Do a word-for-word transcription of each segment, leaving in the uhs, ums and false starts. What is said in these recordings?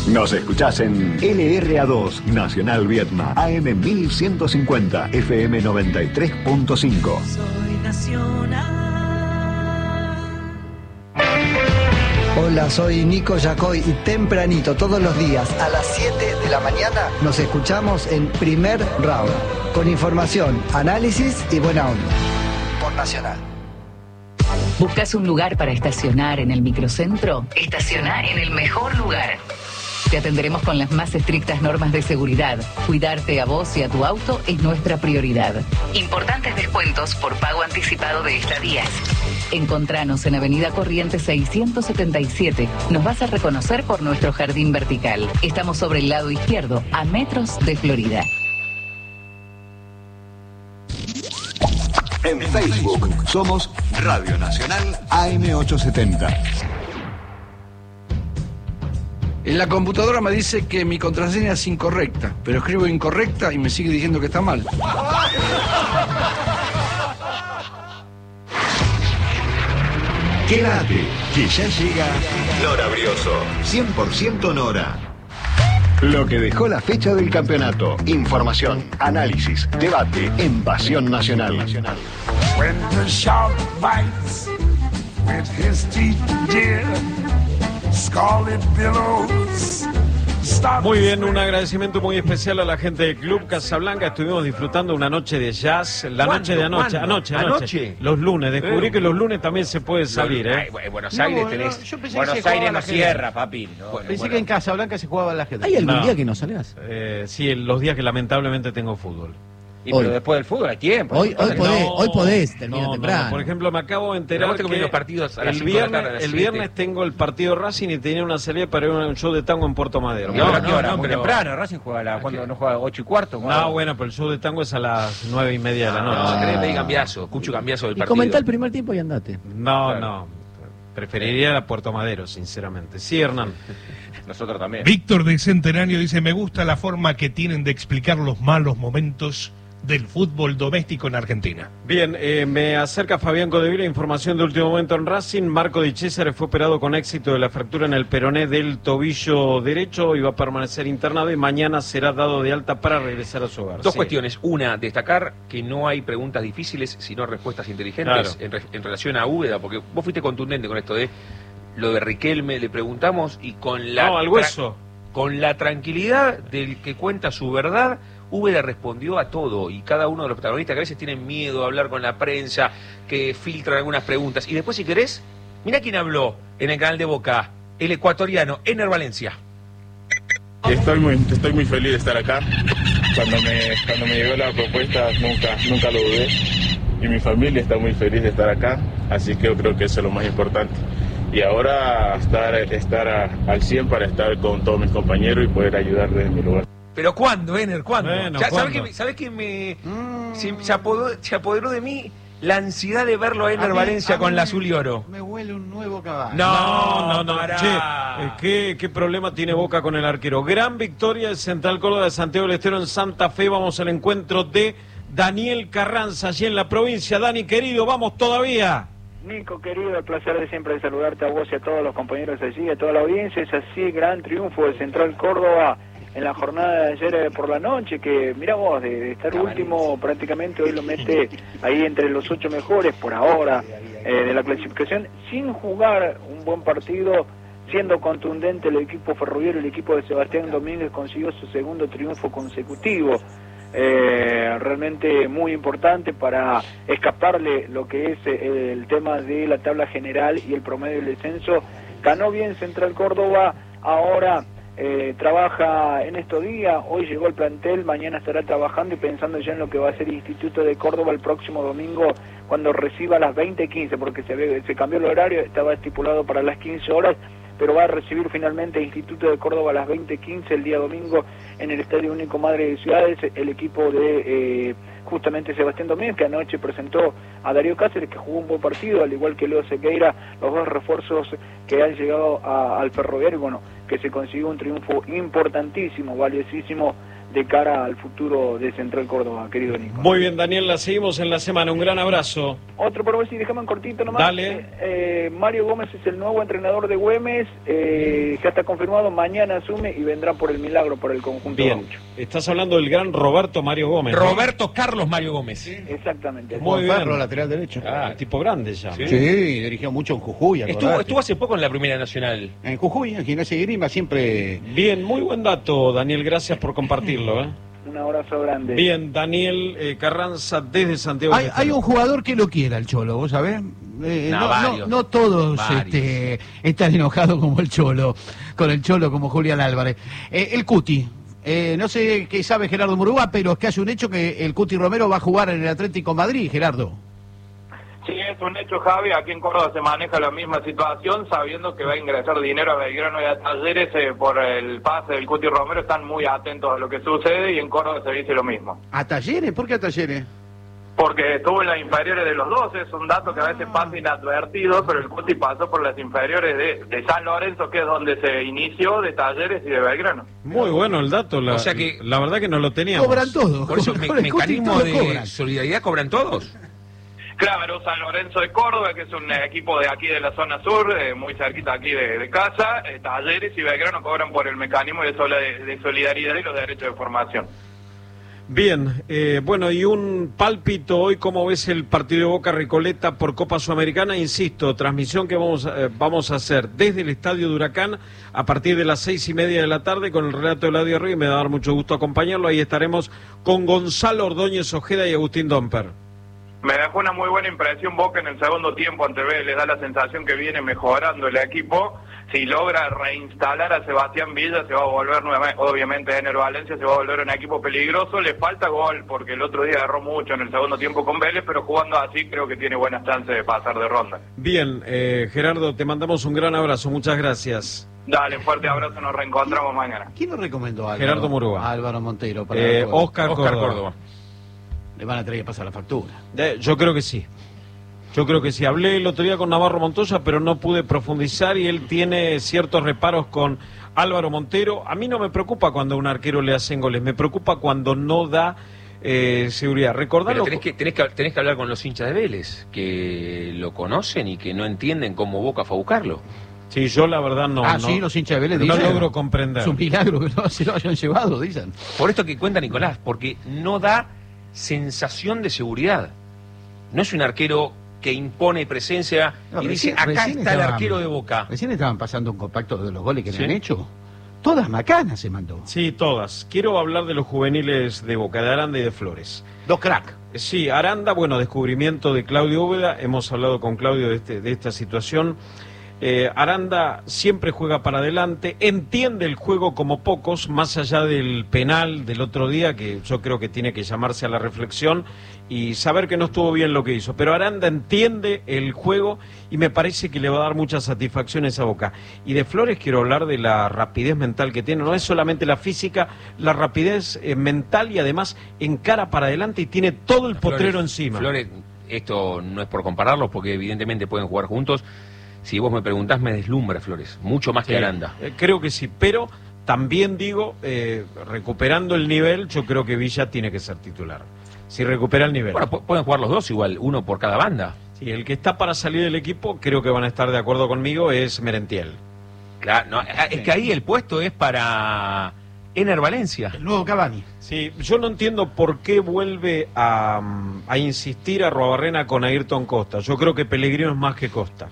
Nos escuchás en L R A dos, Nacional Vietma, A M mil ciento cincuenta, F M noventa y tres punto cinco. Soy nacional. Hola, soy Nico Yacoy y tempranito todos los días a las siete de la mañana nos escuchamos en Primer Round, con información, análisis y buena onda. Por Nacional. ¿Buscas un lugar para estacionar en el microcentro? Estaciona en el mejor lugar. Te atenderemos con las más estrictas normas de seguridad. Cuidarte a vos y a tu auto es nuestra prioridad. Importantes descuentos por pago anticipado de estadías. Encontranos en Avenida Corrientes seiscientos setenta y siete. Nos vas a reconocer por nuestro jardín vertical. Estamos sobre el lado izquierdo, a metros de Florida. En Facebook somos Radio Nacional A M ochocientos setenta. En la computadora me dice que mi contraseña es incorrecta, pero escribo incorrecta y me sigue diciendo que está mal. Quédate, que ya llega Nora Brioso, cien por ciento Nora. Lo que dejó la fecha del campeonato. Información, análisis, debate en Pasión Nacional. When the shark bites with his teeth, dear, scarlet billows. Muy bien, un agradecimiento muy especial a la gente del Club Casablanca. Estuvimos disfrutando una noche de jazz, la noche de anoche, anoche, anoche, anoche, los lunes. Descubrí eh, que los lunes también se puede salir, ¿eh? Ay, Buenos Aires no, tenés. No, Buenos Aires no cierra, papi. No, pensé bueno. que en Casablanca se jugaba la gente. ¿Hay algún no. día que no salgas? Eh, sí, los días que lamentablemente tengo fútbol. Y pero después del fútbol hay tiempo. Hoy, hoy, podés, no, hoy podés, termina no, temprano. No, por ejemplo, me acabo de enterar que los partidos a las el, cinco viernes, de la tarde, a las el siete. viernes tengo el partido Racing y tenía una salida para ir a un show de tango en Puerto Madero. No, no, no, no, no, muy pero... temprano. Racing juega a la, cuando no juega ocho y cuarto. No, no, bueno, pero el show de tango es a las nueve y media de la noche. No, querés pedir cambiazo, escucho cambiazo del y partido. comentá el primer tiempo y andate. No, Claro. no. Preferiría a Puerto Madero, sinceramente. Sí, Hernán. Nosotros también. Víctor de Centenario dice, me gusta la forma que tienen de explicar los malos momentos del fútbol doméstico en Argentina. Bien, eh, me acerca Fabián Codevila, información de último momento en Racing. Marco Di Cesare fue operado con éxito de la fractura en el peroné del tobillo derecho y va a permanecer internado y mañana será dado de alta para regresar a su hogar. Dos sí. cuestiones. Una, destacar que no hay preguntas difíciles, sino respuestas inteligentes Claro. en, re en relación a Úbeda, porque vos fuiste contundente con esto de lo de Riquelme, le preguntamos y con la, No, al hueso. con la tranquilidad del que cuenta su verdad, Úbeda respondió a todo y cada uno de los protagonistas que a veces tienen miedo a hablar con la prensa, que filtran algunas preguntas. Y después, si querés, mira quién habló en el canal de Boca, el ecuatoriano, Ener Valencia. Estoy muy, estoy muy feliz de estar acá. Cuando me, cuando me llegó la propuesta nunca, nunca lo dudé. Y mi familia está muy feliz de estar acá, así que yo creo que eso es lo más importante. Y ahora estar, estar a, al cien para estar con todos mis compañeros y poder ayudar desde mi lugar. ¿Pero cuándo, Ener? ¿Cuándo? Bueno, ya, ¿cuándo? ¿Sabes que, ¿sabes que me mm. se, se, apodó, se apoderó de mí la ansiedad de verlo a Ener a mí, Valencia a con la azul y oro? Me huele un nuevo caballo. No, no, no. Pará. Che, eh, ¿qué, ¿qué problema tiene Boca con el arquero? Gran victoria del Central Córdoba de Santiago del Estero en Santa Fe. Vamos al encuentro de Daniel Carranza, allí en la provincia. Dani, querido, vamos todavía. Nico, querido, el placer de siempre de saludarte a vos y a todos los compañeros allí, a toda la audiencia. Es así, gran triunfo de Central Córdoba en la jornada de ayer por la noche, que mira vos, de, de estar último prácticamente hoy lo mete ahí entre los ocho mejores por ahora eh, de la clasificación, sin jugar un buen partido, siendo contundente el equipo ferroviario, el equipo de Sebastián Domínguez consiguió su segundo triunfo consecutivo. Eh, realmente muy importante para escaparle lo que es eh, el tema de la tabla general y el promedio del descenso. Ganó bien Central Córdoba, ahora eh, trabaja en estos días, hoy llegó el plantel, mañana estará trabajando y pensando ya en lo que va a ser el Instituto de Córdoba el próximo domingo cuando reciba a las veinte quince, porque se, se cambió el horario, estaba estipulado para las quince horas, pero va a recibir finalmente el Instituto de Córdoba a las veinte quince el día domingo en el Estadio Único Madre de Ciudades, el equipo de eh, justamente Sebastián Domínguez, que anoche presentó a Darío Cáceres, que jugó un buen partido, al igual que Leo Sequeira, los dos refuerzos que han llegado a, al Ferroviario, bueno, que se consiguió un triunfo importantísimo, valiosísimo de cara al futuro de Central Córdoba, querido Nico. Muy bien, Daniel, la seguimos en la semana. Un gran abrazo. Otro por ver si dejamos en cortito nomás. Dale. Eh, eh, Mario Gómez es el nuevo entrenador de Güemes, eh, ya está confirmado, mañana asume y vendrá por el milagro, por el conjunto Bien, gaucho. estás hablando del gran Roberto Mario Gómez, ¿no? Roberto Carlos Mario Gómez. Exactamente. Muy bien. Ferro, lateral derecho. Ah, tipo grande ya. Sí, dirigió mucho en Jujuy. Estuvo, acordate. estuvo hace poco en la Primera Nacional. En Jujuy, en Gimnasia y Grima, siempre... Bien, muy buen dato, Daniel, gracias por compartirlo, ¿eh? Un abrazo grande. Bien, Daniel eh, Carranza desde Santiago. Hay, hay un jugador que lo quiera, el Cholo, ¿vos sabés? Eh, No, no, varios. no, no todos Varios. este, están enojados como el Cholo, con el Cholo como Julián Álvarez. Eh, el Cuti, eh, no sé qué sabe Gerardo Murúa, pero es que hace un hecho que el Cuti Romero va a jugar en el Atlético Madrid, Gerardo. Sí, es un hecho, Javi. Aquí en Córdoba se maneja la misma situación, sabiendo que va a ingresar dinero a Belgrano y a Talleres eh, por el pase del Cuti Romero. Están muy atentos a lo que sucede y en Córdoba se dice lo mismo. ¿A Talleres? ¿Por qué a Talleres? Porque estuvo en las inferiores de los dos, es un dato que a veces pasa inadvertido, pero el Cuti pasó por las inferiores de, de San Lorenzo, que es donde se inició, de Talleres y de Belgrano. Muy bueno el dato, la, O sea que- la verdad que no lo teníamos. Cobran todo. Por eso, me- Con el Cuti mecanismo todo de cobran. solidaridad cobran todos. Claro, San Lorenzo de Córdoba, que es un eh, equipo de aquí de la zona sur, eh, muy cerquita aquí de, de casa. eh, Talleres y Belgrano cobran por el mecanismo de, sola- de solidaridad y los derechos de formación. Bien, eh, bueno, y un pálpito hoy, ¿cómo ves el partido de Boca Recoleta por Copa Sudamericana? Insisto, transmisión que vamos, eh, vamos a hacer desde el Estadio de Huracán a partir de las seis y media de la tarde con el relato de Eladio Rey, me va a dar mucho gusto acompañarlo, ahí estaremos con Gonzalo Ordóñez Ojeda y Agustín Domper. Me dejó una muy buena impresión Boca en el segundo tiempo ante Vélez, da la sensación que viene mejorando el equipo. Si logra reinstalar a Sebastián Villa, se va a volver nuevamente, obviamente Ener Valencia se va a volver un equipo peligroso. Le falta gol porque el otro día agarró mucho en el segundo tiempo con Vélez, pero jugando así creo que tiene buenas chances de pasar de ronda. Bien, eh, Gerardo, te mandamos un gran abrazo, muchas gracias. Dale, fuerte abrazo, nos reencontramos mañana. ¿Quién lo recomendó a Álvaro? Gerardo Murúa. Álvaro Montero. Para Eh, el juego. Oscar, Oscar Córdoba. Córdoba. Le van a tener que pasar la factura. Eh, yo creo que sí. Yo creo que sí. Hablé el otro día con Navarro Montoya, pero no pude profundizar y él tiene ciertos reparos con Álvaro Montero. A mí no me preocupa cuando a un arquero le hacen goles, me preocupa cuando no da eh, seguridad. Recordalo. Pero tenés que, tenés, que, tenés que hablar con los hinchas de Vélez, que lo conocen y que no entienden cómo Boca fue a buscarlo. Sí, yo la verdad no. ah, no, sí, los hinchas de Vélez no dicen. logro comprender. Es un milagro que no se lo hayan llevado, dicen. Por esto que cuenta Nicolás, porque no da sensación de seguridad. No es un arquero que impone presencia No, y recién- dice, acá recién está el estaban- arquero de Boca. Recién estaban pasando un compacto de los goles que ¿Sí? le han hecho. Todas macanas se mandó. Sí, todas. Quiero hablar de los juveniles de Boca, de Aranda y de Flores. Dos crack. Sí, Aranda, bueno, descubrimiento de Claudio Úbeda, hemos hablado con Claudio de, este, de esta situación. Eh, Aranda siempre juega para adelante, entiende el juego como pocos, más allá del penal del otro día, que yo creo que tiene que llamarse a la reflexión y saber que no estuvo bien lo que hizo. Pero Aranda entiende el juego y me parece que le va a dar muchas satisfacciones a Boca. Y de Flores quiero hablar de la rapidez mental que tiene, no es solamente la física, la rapidez eh, mental y además encara para adelante y tiene todo el potrero Flores, encima. Flores, esto no es por compararlos, porque evidentemente pueden jugar juntos. Si vos me preguntás, me deslumbra Flores, mucho más Sí, que Aranda. eh, creo que sí, pero también digo, eh, recuperando el nivel, yo creo que Villa tiene que ser titular. Si recupera el nivel. Bueno, pu- pueden jugar los dos igual, uno por cada banda. Sí, el que está para salir del equipo, creo que van a estar de acuerdo conmigo, es Merentiel. Claro, no, es que ahí el puesto es para Ener Valencia. El nuevo Cavani. Sí, yo no entiendo por qué vuelve a, a insistir a Arruabarrena con Ayrton Costa. Yo creo que Pellegrino es más que Costa.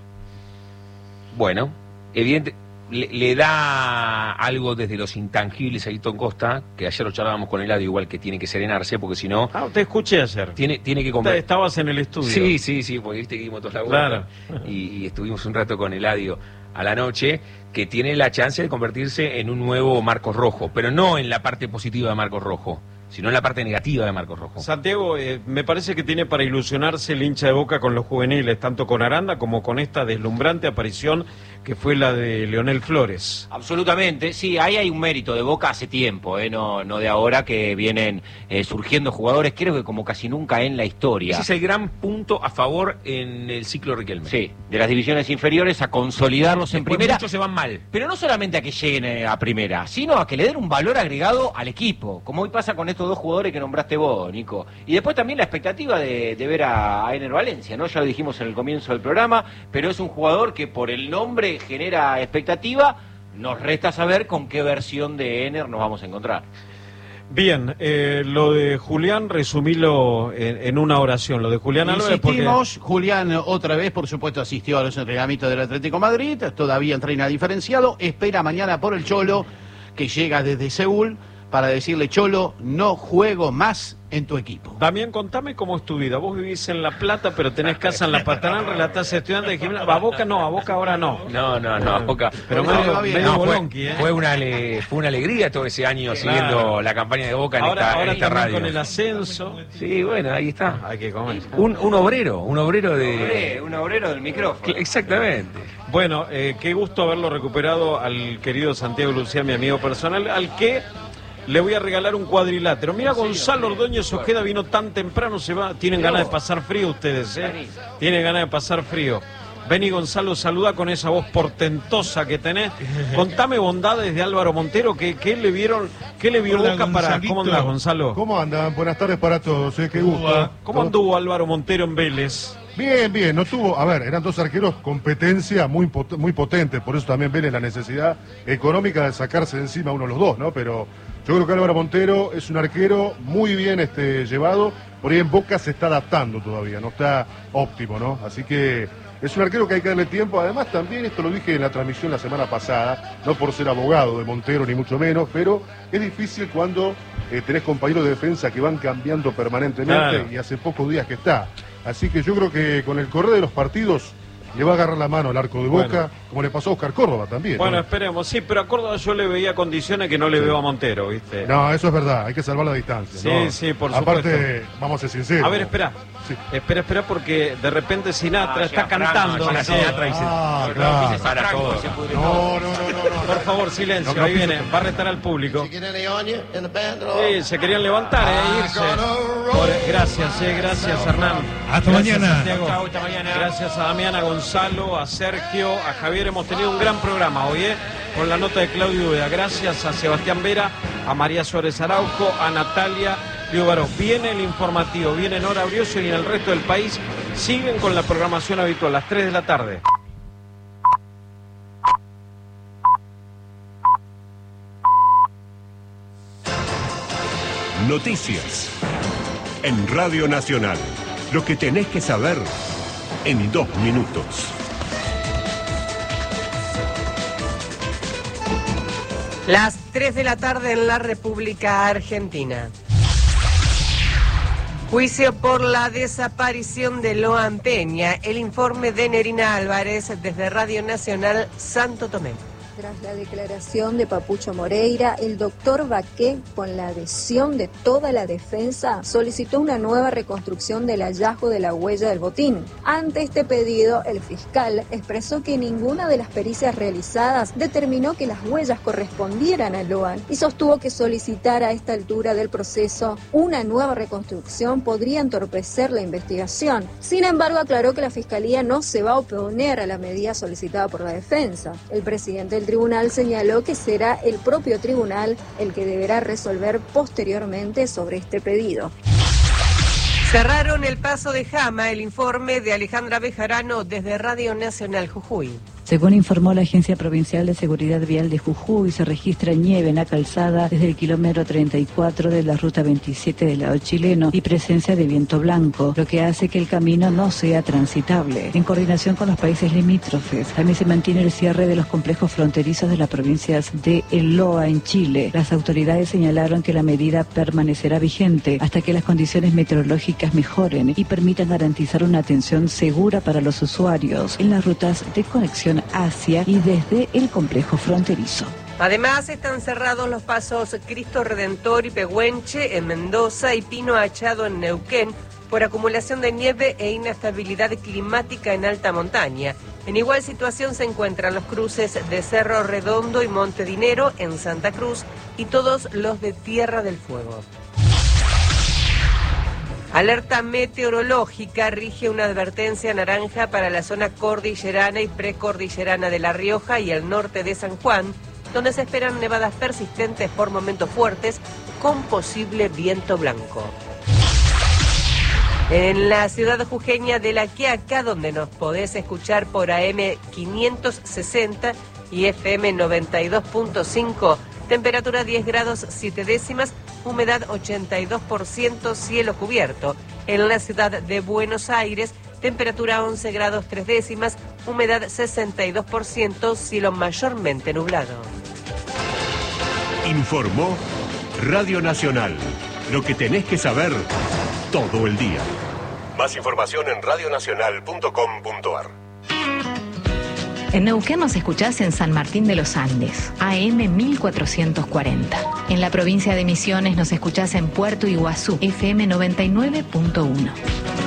Bueno, evidente, le, le da algo desde los intangibles a Ayrton Costa, que ayer lo charlábamos con Eladio, igual que tiene que serenarse, porque si no... Ah, te escuché ayer. Tiene, tiene que Está- conver- Estabas en el estudio. Sí, sí, sí, porque viste que dimos todos la vuelta. Claro. Y, y estuvimos un rato con Eladio a la noche, que tiene la chance de convertirse en un nuevo Marcos Rojo, pero no en la parte positiva de Marcos Rojo, sino en la parte negativa de Marcos Rojo. Santiago, eh, me parece que tiene para ilusionarse el hincha de Boca con los juveniles, tanto con Aranda como con esta deslumbrante aparición que fue la de Leonel Flores. Absolutamente, sí, ahí hay un mérito de Boca hace tiempo, eh, no, no de ahora que vienen eh, surgiendo jugadores, creo que como casi nunca en la historia. Ese es el gran punto a favor en el ciclo Riquelme. Sí, de las divisiones inferiores a consolidarlos en Después primera. muchos se van mal. Pero no solamente a que lleguen eh, a primera, sino a que le den un valor agregado al equipo, como hoy pasa con estos dos jugadores que nombraste vos, Nico. Y después también la expectativa de, de ver a, a Ener Valencia, ¿no? Ya lo dijimos en el comienzo del programa, pero es un jugador que por el nombre genera expectativa, nos resta saber con qué versión de Ener nos vamos a encontrar. Bien, eh, lo de Julián, resumilo en, en una oración. Lo de Julián Álvarez, porque... Insistimos, Julián otra vez, por supuesto, asistió a los entrenamientos del Atlético Madrid, todavía entrena diferenciado, espera mañana por el Cholo, que llega desde Seúl, para decirle, Cholo, no juego más en tu equipo. Damián, contame cómo es tu vida. Vos vivís en La Plata, pero tenés casa en La Paternal, relatás estudiante de gimnasia. A Boca no, a Boca ahora no. No, no, no, a Boca. Pero no, medio, no, medio no, bolonqui, fue, ¿eh? fue, una ale- fue una alegría todo ese año Claro. siguiendo la campaña de Boca en Ahora, esta, ahora en esta también radio. con el ascenso. Sí, bueno, ahí está. Hay que comer. Un, un obrero, un obrero de... Un obrero, un obrero del micrófono. Exactamente. Bueno, eh, qué gusto haberlo recuperado al querido Santiago Lucía, mi amigo personal, al que le voy a regalar un cuadrilátero. Mira, Gonzalo Ordóñez Ojeda vino tan temprano, se va. Tienen ganas de pasar frío ustedes, ¿eh? Tienen ganas de pasar frío. Vení, Gonzalo, saluda con esa voz portentosa que tenés. Contame bondades de Álvaro Montero, ¿qué, qué le vieron, qué le vio Hola, Boca para... Gonzalito. ¿Cómo andás, Gonzalo? ¿Cómo andan? Buenas tardes para todos, ¿eh? Qué gusto. ¿Cómo anduvo Álvaro Montero en Vélez? Bien, bien, no tuvo, a ver, eran dos arqueros competencia muy, pot- muy potente, por eso también Vélez la necesidad económica de sacarse de encima uno de los dos, ¿no? Pero yo creo que Álvaro Montero es un arquero muy bien este, llevado, por ahí en Boca se está adaptando todavía, no está óptimo, ¿no? Así que es un arquero que hay que darle tiempo, además también, esto lo dije en la transmisión la semana pasada, no por ser abogado de Montero ni mucho menos, pero es difícil cuando eh, tenés compañeros de defensa que van cambiando permanentemente Claro. y hace pocos días que está. Así que yo creo que con el correr de los partidos le va a agarrar la mano al arco de Boca, Bueno. como le pasó a Oscar Córdoba también. Bueno, ¿no? esperemos. Sí, pero a Córdoba yo le veía condiciones que no le veo a Montero, ¿viste? No, eso es verdad, hay que salvar la distancia. Sí, ¿no? sí, por Aparte, supuesto. vamos a ser sinceros. A ver, espera. Sí. Espera, espera, porque de repente Sinatra Ah, está llega Franco, cantando. llega Sí. Sinatra y se- Ah, no, claro. no, para todo. No, no, no, no, no. Por favor, silencio, No, no ahí pienso- viene, va a retar al público. Sí, se querían levantar, eh, irse. Por- gracias, eh, gracias, Hernán. Hasta Gracias, mañana. Santiago. Chau, hasta mañana. Gracias a Damián, a Gonzalo, a Sergio, a Javier. Hemos tenido un gran programa hoy, eh, con la nota de Claudio Úbeda. Gracias a Sebastián Vera, a María Suárez Araujo, a Natalia Lío Baró. Viene el informativo, viene Nora Brioso y en el resto del país siguen con la programación habitual, a las tres de la tarde. Noticias. En Radio Nacional. Lo que tenés que saber en dos minutos. Las tres de la tarde en la República Argentina. Juicio por la desaparición de Loan Peña. El informe de Nerina Álvarez desde Radio Nacional Santo Tomé. Tras la declaración de Papucho Moreira, el doctor Baqué, con la adhesión de toda la defensa, solicitó una nueva reconstrucción del hallazgo de la huella del botín. Ante este pedido, el fiscal expresó que ninguna de las pericias realizadas determinó que las huellas correspondieran a Loan y sostuvo que solicitar a esta altura del proceso una nueva reconstrucción podría entorpecer la investigación. Sin embargo, aclaró que la fiscalía no se va a oponer a la medida solicitada por la defensa. El presidente del tribunal señaló que será el propio tribunal el que deberá resolver posteriormente sobre este pedido. Cerraron el paso de Jama. El informe de Alejandra Bejarano desde Radio Nacional Jujuy. Según informó la Agencia Provincial de Seguridad Vial de Jujuy, se registra nieve en la calzada desde el kilómetro treinta y cuatro de la ruta veintisiete del lado chileno y presencia de viento blanco, lo que hace que el camino no sea transitable. En coordinación con los países limítrofes, también se mantiene el cierre de los complejos fronterizos de las provincias de El Loa en Chile. Las autoridades señalaron que la medida permanecerá vigente hasta que las condiciones meteorológicas mejoren y permitan garantizar una atención segura para los usuarios en las rutas de conexión hacia y desde el complejo fronterizo. Además, están cerrados los pasos Cristo Redentor y Pehuenche en Mendoza y Pino Achado en Neuquén por acumulación de nieve e inestabilidad climática en alta montaña. En igual situación se encuentran los cruces de Cerro Redondo y Monte Dinero en Santa Cruz y todos los de Tierra del Fuego. Alerta meteorológica, rige una advertencia naranja para la zona cordillerana y precordillerana de La Rioja y el norte de San Juan, donde se esperan nevadas persistentes por momentos fuertes con posible viento blanco. En la ciudad jujeña de La Quiaca, donde nos podés escuchar por A M quinientos sesenta y F M noventa y dos punto cinco, temperatura diez grados siete décimas, humedad ochenta y dos por ciento, cielo cubierto. En la ciudad de Buenos Aires, temperatura once grados tres décimas, humedad sesenta y dos por ciento, cielo mayormente nublado. Informó Radio Nacional. Lo que tenés que saber todo el día. Más información en radionacional punto com punto ar. En Neuquén nos escuchás en San Martín de los Andes, A M mil cuatrocientos cuarenta. En la provincia de Misiones nos escuchás en Puerto Iguazú, F M noventa y nueve punto uno.